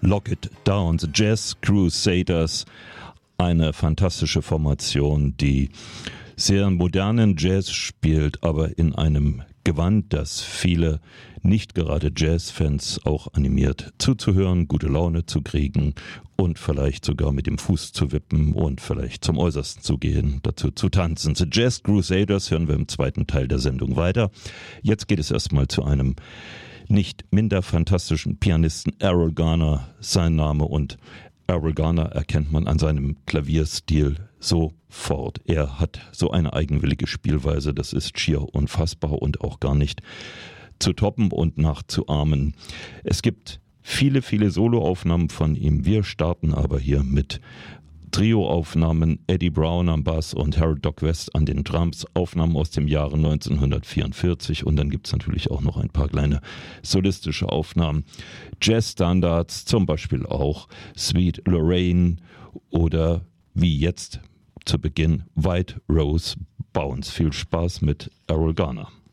Lock It Down, The Jazz Crusaders, eine fantastische Formation, die sehr modernen Jazz spielt, aber in einem Gewand, das viele nicht gerade Jazzfans auch animiert zuzuhören, gute Laune zu kriegen und vielleicht sogar mit dem Fuß zu wippen und vielleicht zum Äußersten zu gehen, dazu zu tanzen. The Jazz Crusaders hören wir im zweiten Teil der Sendung weiter. Jetzt geht es erstmal zu einem nicht minder fantastischen Pianisten, Errol Garner, sein Name, und Errol Garner erkennt man an seinem Klavierstil sofort. Er hat so eine eigenwillige Spielweise, das ist schier unfassbar und auch gar nicht zu toppen und nachzuahmen. Es gibt viele, viele Soloaufnahmen von ihm. Wir starten aber hier mit Trioaufnahmen, Eddie Brown am Bass und Harold Doc West an den Drums, Aufnahmen aus dem Jahre 1944, und dann gibt es natürlich auch noch ein paar kleine solistische Aufnahmen. Jazzstandards, zum Beispiel auch Sweet Lorraine oder wie jetzt zu Beginn White Rose Bounce. Viel Spaß mit Errol Garner.